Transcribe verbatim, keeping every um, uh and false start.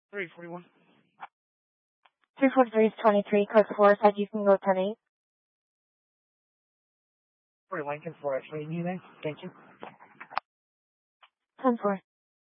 three forty-one. three forty-three is twenty-three, code four, said you can go ten eight. For Lincoln four, actually, anything? Thank you. ten four.